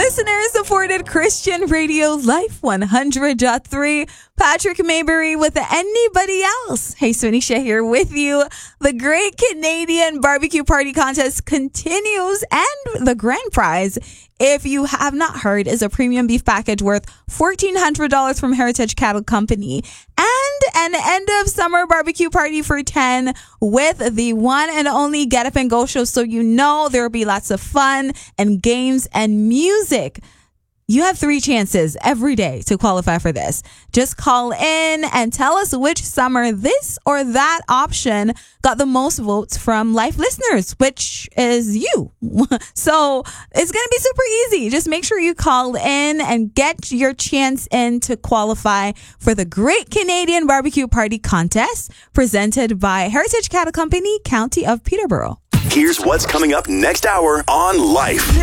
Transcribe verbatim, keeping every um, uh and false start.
listener supported Christian Radio Life one hundred point three. Patrick Maybury with Anybody Else. Hey, Swanisha here with you. The Great Canadian Barbecue Party Contest continues, and the grand prize, if you have not heard, is a premium beef package worth fourteen hundred dollars from Heritage Cattle Company and an end of summer barbecue party for ten with the one and only Get Up and Go show. So you know there will be lots of fun and games and music. You have three chances every day to qualify for this. Just call in and tell us which summer this or that option got the most votes from live listeners, which is you. So it's going to be super easy. Just make sure you call in and get your chance in to qualify for the Great Canadian Barbecue Party Contest presented by Heritage Cattle Company, County of Peterborough. Here's what's coming up next hour on Life.